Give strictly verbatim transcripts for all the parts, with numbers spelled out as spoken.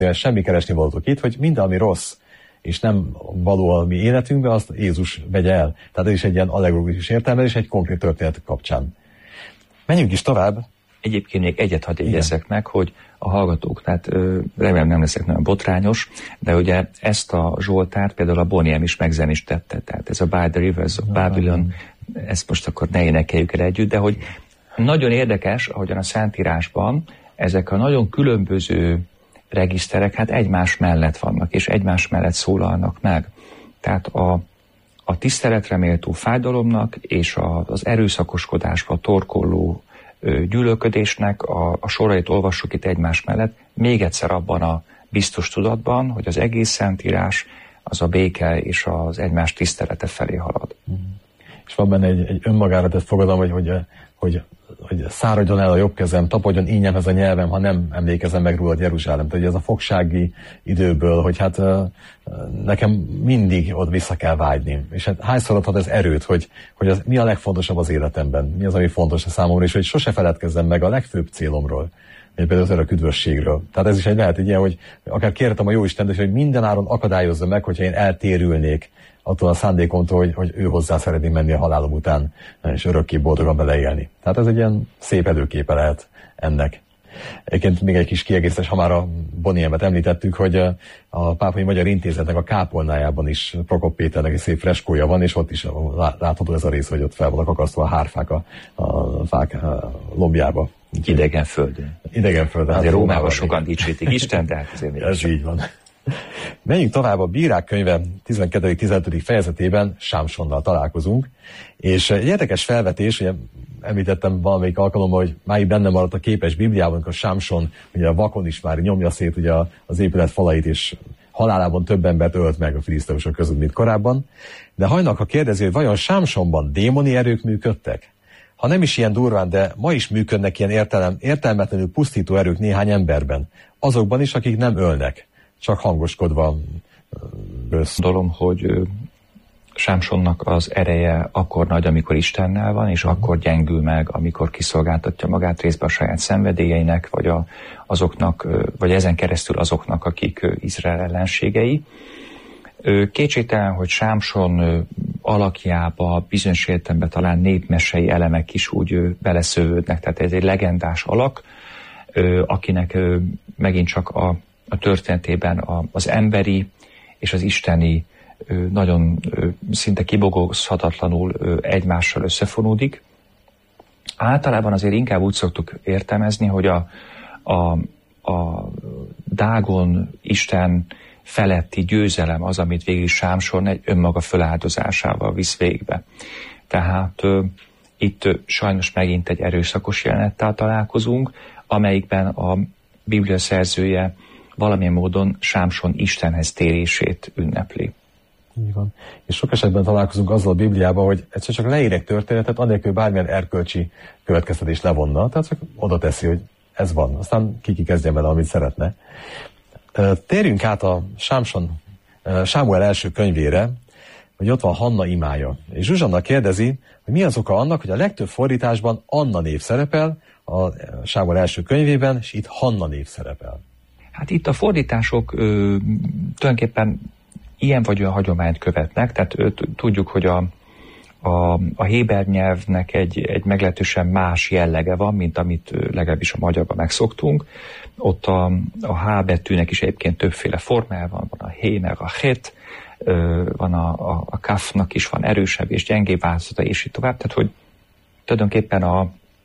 semmi keresni voltok itt, hogy minden, ami rossz, és nem való a mi életünkbe, azt Jézus vegye el. Tehát ez is egy ilyen allegorikus értelmezés egy konkrét történet kapcsán. Menjünk is tovább. Egyébként még egyet hadd jegyezzek meg, hogy a hallgatók, tehát remélem nem leszek nagyon botrányos, de ugye ezt a Zsoltárt például a Boniem is megzenistette, tehát ez a By the Rivers of Babylon, ezt most akkor ne énekeljük el együtt, de hogy nagyon érdekes, ahogyan a Szentírásban ezek a nagyon különböző regiszterek hát egymás mellett vannak, és egymás mellett szólalnak meg. Tehát a, a tiszteletre méltó fájdalomnak és a, az erőszakoskodásba torkolló ö, gyűlölködésnek a, a sorait olvassuk itt egymás mellett, még egyszer abban a biztos tudatban, hogy az egész Szentírás az a béke és az egymás tisztelete felé halad. Mm. És van benne egy, egy önmagára tett fogadalom, hogy, hogy, hogy, hogy száradjon el a jobb kezem, tapadjon ínyemhez a nyelvem, ha nem emlékezem meg rólad, Jeruzsálem. Tehát ez a fogsági időből, hogy hát nekem mindig ott vissza kell vágyni. És hát hányszor adhat ez erőt, hogy, hogy az, mi a legfontosabb az életemben, mi az, ami fontos a számomra, és hogy sose feledkezzem meg a legfőbb célomról, például az örök üdvösségről. Tehát ez is egy lehet egy ilyen, hogy akár kértem a Jóistent, hogy minden áron akadályozza meg, hogyha én eltérülnék attól a szándékomtól, hogy, hogy ő hozzá szeretném menni a halálom után, és örökké boldogan beleélni. Tehát ez egy ilyen szép előképe lehet ennek. Egyébként még egy kis kiegészítés, ha már a Boniemet említettük, hogy a Pápai Magyar Intézetnek a kápolnájában is Prokop Péternek egy szép freskója van, és ott is látható ez a rész, hogy ott fel vannak akasztva a hárfák a, a fák a lombjába. Idegen földön. Idegen földön. Azért Rómában sokan dicsítik Isten, de hát azért még ez sem. Így van. Menjünk tovább, a Bírák könyve tizenkettedik-tizenötödik fejezetében Sámsonnal találkozunk, és egy érdekes felvetés, ugye említettem valamelyik alkalommal, hogy máig benne maradt a képes Bibliában, amikor Sámson ugye a vakon is már nyomja szét ugye az épület falait, és halálában több embert ölt meg a filiszteusok között, mint korábban. De hajnak, ha kérdezi, hogy vajon Sámsonban démoni erők működtek? Ha nem is ilyen durván, de ma is működnek ilyen értelem, értelmetlenül pusztító erők néhány emberben. Azokban is, akik nem ölnek, csak hangoskodva bősz. Gondolom, hogy Sámsonnak az ereje akkor nagy, amikor Istennel van, és akkor gyengül meg, amikor kiszolgáltatja magát részben a saját szenvedélyeinek, vagy a, azoknak, vagy ezen keresztül azoknak, akik Izrael ellenségei. Kétségtelen, hogy Sámson alakjába, bizonyos értelemben talán népmesei elemek is úgy beleszövődnek, tehát ez egy legendás alak, akinek megint csak a, a történetében a, az emberi és az isteni nagyon szinte kibogozhatatlanul egymással összefonódik. Általában azért inkább úgy szoktuk értelmezni, hogy a, a, a Dágon Isten feletti győzelem az, amit végül Sámson egy önmaga föláldozásával visz végbe. Tehát uh, itt uh, sajnos megint egy erőszakos jelenettel találkozunk, amelyikben a Biblia szerzője valamilyen módon Sámson Istenhez térését ünnepli. Így van. És sok esetben találkozunk azzal a Bibliában, hogy egyszer csak leír egy történetet, anélkül bármilyen erkölcsi következtetés levonna. Tehát csak oda teszi, hogy ez van. Aztán ki kezdjen vele, amit szeretne. Térjünk át a Sámson, Sámuel első könyvére, hogy ott van Hanna imája. És Zsuzsanna kérdezi, hogy mi az oka annak, hogy a legtöbb fordításban Anna név szerepel, a Sámuel első könyvében, és itt Hanna név szerepel. Hát itt a fordítások ö, tulajdonképpen ilyen vagy olyan hagyományt követnek, tehát ö, tudjuk, hogy a, a, a héber nyelvnek egy, egy meglehetősen más jellege van, mint amit legalábbis a magyarban megszoktunk. Ott a, a H betűnek is egyébként többféle formája van, van a hé, meg a het, van a, a, a kafnak is van erősebb és gyengébb változata, és így tovább. Tehát, hogy tulajdonképpen a,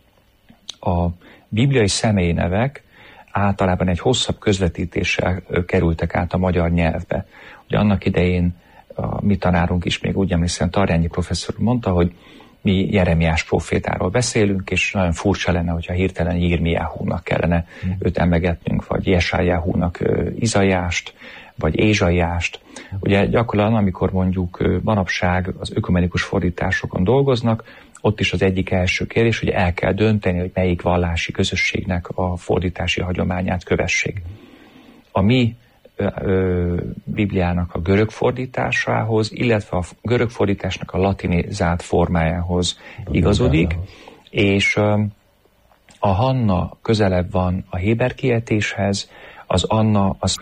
a bibliai személynevek általában egy hosszabb közvetítéssel kerültek át a magyar nyelvbe. Ugye annak idején a mi tanárunk is még úgy emlékszem, Tarjányi professzor mondta, hogy mi Jeremiás profétáról beszélünk, és nagyon furcsa lenne, hogyha hirtelen Jirmiáhúnak kellene mm. őt emlegetnünk, vagy Jesájáhúnak Izajást, vagy Ézsaiást. Ugye gyakorlatilag, amikor mondjuk manapság az ökumenikus fordításokon dolgoznak, ott is az egyik első kérdés, hogy el kell dönteni, hogy melyik vallási közösségnek a fordítási hagyományát kövessék. A mi ö, ö, Bibliának a görög fordításához, illetve a görög fordításnak a latinizált formájához igazodik, és ö, a Hanna közelebb van a héber kiejtéshez, az Anna az